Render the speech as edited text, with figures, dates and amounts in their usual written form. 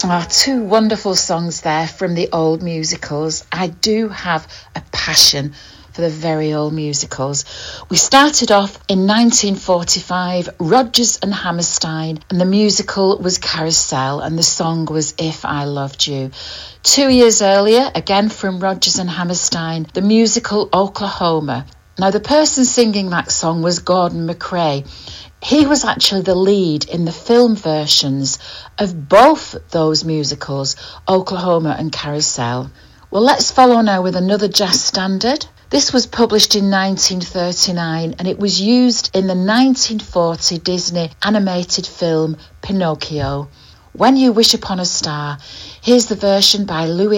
Two wonderful songs there from the old musicals. I do have a passion for the very old musicals. We started off in 1945, Rodgers and Hammerstein, and the musical was Carousel, and the song was If I Loved You. 2 years earlier, again from Rodgers and Hammerstein, the musical Oklahoma. Now, the person singing that song was Gordon MacRae. He was actually the lead in the film versions of both those musicals, Oklahoma and Carousel. Well, let's follow now with another jazz standard. This was published in 1939 and it was used in the 1940 Disney animated film Pinocchio. When You Wish Upon a Star. Here's the version by Louis